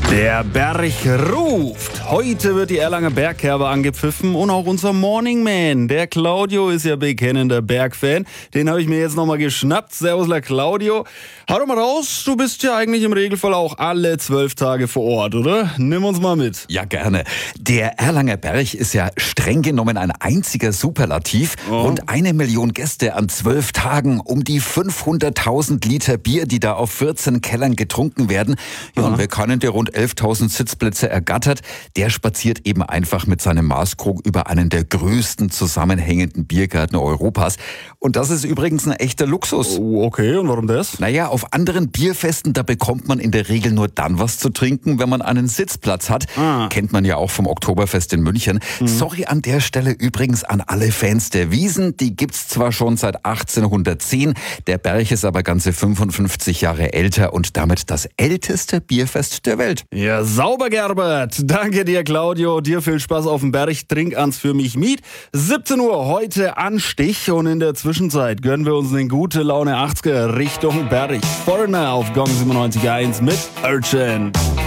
Der Berg ruft. Heute wird die Erlanger Bergkerbe angepfiffen und auch unser Morning Man, der Claudio, ist ja bekennender Bergfan. Den habe ich mir jetzt nochmal geschnappt. Servusler Claudio. Hau doch mal raus, du bist ja eigentlich im Regelfall auch alle 12 Tage vor Ort, oder? Nimm uns mal mit. Ja, gerne. Der Erlanger Berg ist ja streng genommen ein einziger Superlativ. Rund 1 Million Gäste an 12 Tagen, um die 500.000 Liter Bier, die da auf 14 Kellern getrunken werden. Ja, und wer keinen der rund 11.000 Sitzplätze ergattert, der spaziert eben einfach mit seinem Maßkrug über einen der größten zusammenhängenden Biergärten Europas. Und das ist übrigens ein echter Luxus. Oh, okay, und warum das? Naja, auf anderen Bierfesten, da bekommt man in der Regel nur dann was zu trinken, wenn man einen Sitzplatz hat. Kennt man ja auch vom Oktoberfest in München. Sorry an der Stelle übrigens an alle Fans der Wiesn. Die gibt's zwar schon seit 1810, der Berg ist aber ganze 55 Jahre älter und damit das älteste Bierfest der Welt. Ja, sauber, Gerbert. Danke dir, Claudio. Dir viel Spaß auf dem Berg. Trink ans für mich Miet. 17 Uhr heute Anstich und in der Zwischenzeit gönnen wir uns den gute Laune 80er Richtung Berg. Foreigner auf Gong 97.1 mit Urchin.